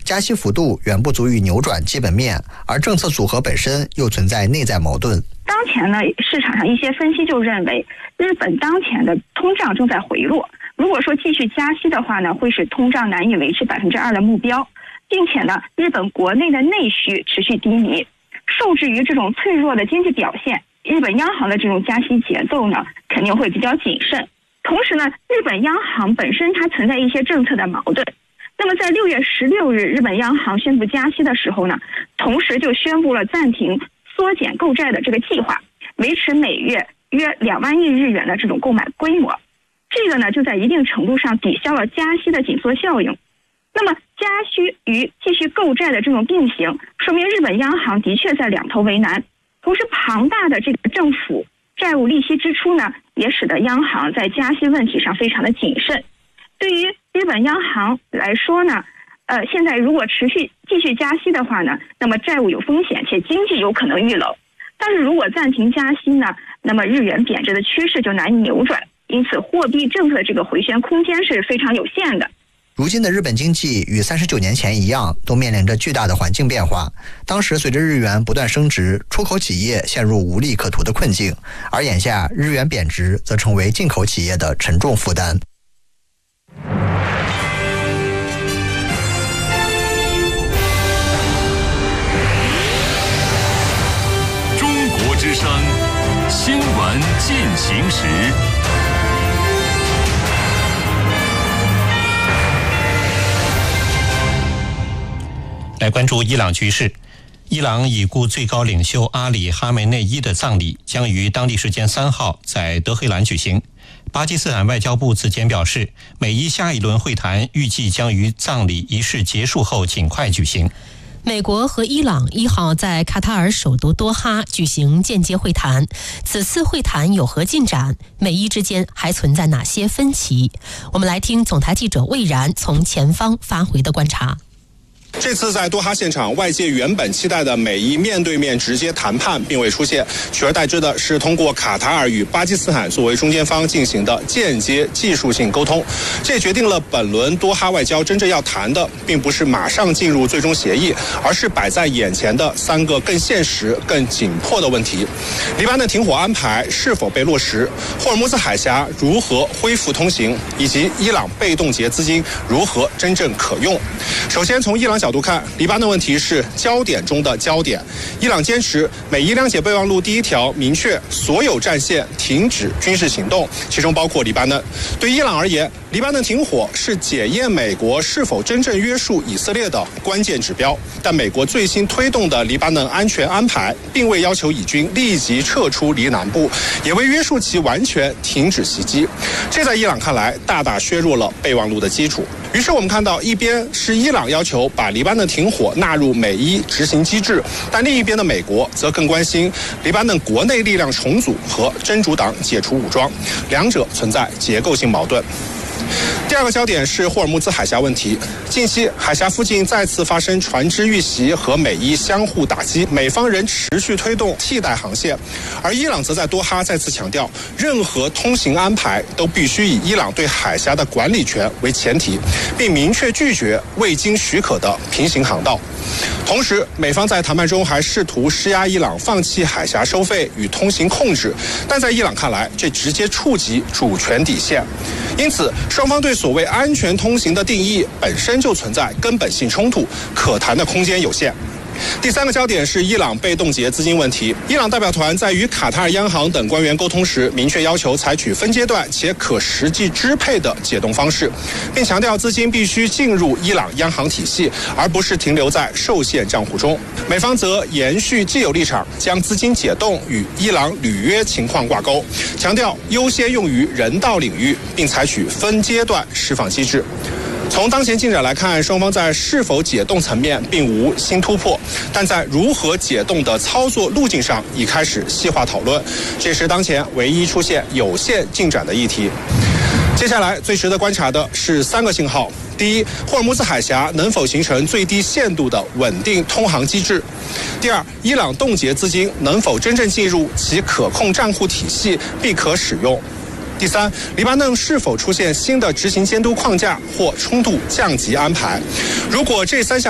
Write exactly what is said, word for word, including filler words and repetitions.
加息幅度远不足以扭转基本面，而政策组合本身又存在内在矛盾。 当前呢，市场上一些分析就认为，日本当前的通胀正在回落，如果说继续加息的话呢，会使通胀难以维持百分之二的目标，并且呢，日本国内的内需持续低迷，受制于这种脆弱的经济表现，日本央行的这种加息节奏呢，肯定会比较谨慎。同时呢，日本央行本身它存在一些政策的矛盾。那么在六月十六日，日本央行宣布加息的时候呢，同时就宣布了暂停缩减购债的这个计划，维持每月约两万亿日元的这种购买规模。这个呢，就在一定程度上抵消了加息的紧缩效应。那么加息与继续购债的这种并行，说明日本央行的确在两头为难。同时，庞大的这个政府债务利息支出呢，也使得央行在加息问题上非常的谨慎。对于日本央行来说呢，呃，现在如果持续继续加息的话呢，那么债务有风险，且经济有可能遇冷。但是如果暂停加息呢，那么日元贬值的趋势就难以扭转，因此货币政策的这个回旋空间是非常有限的。 如今的日本经济与三十九年前一样，都面临着巨大的环境变化。当时随着日元不断升值，出口企业陷入无利可图的困境，而眼下日元贬值则成为进口企业的沉重负担。 中国之声新闻进行时。 来关注伊朗局势。伊朗已故最高领袖阿里·哈梅内伊的葬礼将于当地时间三号在德黑兰举行。巴基斯坦外交部此前表示，美伊下一轮会谈预计将于葬礼仪式结束后尽快举行。 美国和伊朗一号在卡塔尔首都多哈举行间接会谈，此次会谈有何进展？美伊之间还存在哪些分歧？我们来听总台记者魏然从前方发回的观察。 这次在多哈现场，外界原本期待的美伊面对面直接谈判并未出现，取而代之的是通过卡塔尔与巴基斯坦作为中间方进行的间接技术性沟通。这决定了本轮多哈外交真正要谈的，并不是马上进入最终协议，而是摆在眼前的三个更现实、更紧迫的问题：黎巴嫩停火安排是否被落实，霍尔木兹海峡如何恢复通行，以及伊朗被冻结资金如何真正可用。首先，从伊朗角度看，黎巴嫩问题是焦点中的焦点。伊朗坚持美伊谅解备忘录第一条明确所有战线停止军事行动，其中包括黎巴嫩。对伊朗而言，黎巴嫩停火是检验美国是否真正约束以色列的关键指标。但美国最新推动的黎巴嫩安全安排，并未要求以军立即撤出黎南部，也未约束其完全停止袭击。这在伊朗看来，大大削弱了备忘录的基础。于是我们看到，一边是伊朗要求把黎巴嫩停火纳入美伊执行机制，但另一边的美国则更关心黎巴嫩国内力量重组和真主党解除武装，两者存在结构性矛盾。第二个焦点是霍尔木兹海峡问题。近期海峡附近再次发生船只遇袭和美伊相互打击，美方仍持续推动替代航线，而伊朗则在多哈再次强调，任何通行安排都必须以伊朗对海峡的管理权为前提，并明确拒绝未经许可的平行航道。同时，美方在谈判中还试图施压伊朗放弃海峡收费与通行控制，但在伊朗看来，这直接触及主权底线。因此，双方对所谓安全通行的定义本身就存在根本性冲突，可谈的空间有限。第三个焦点是伊朗被冻结资金问题。伊朗代表团在与卡塔尔央行等官员沟通时，明确要求采取分阶段且可实际支配的解冻方式，并强调资金必须进入伊朗央行体系，而不是停留在受限账户中。美方则延续既有立场，将资金解冻与伊朗履约情况挂钩，强调优先用于人道领域，并采取分阶段释放机制。从当前进展来看，双方在是否解冻层面并无新突破，但在如何解冻的操作路径上已开始细化讨论，这是当前唯一出现有限进展的议题。接下来最值得观察的是三个信号：第一，霍尔木兹海峡能否形成最低限度的稳定通航机制；第二，伊朗冻结资金能否真正进入其可控账户体系并可使用；第三，黎巴嫩是否出现新的执行监督框架或冲突降级安排？如果这三项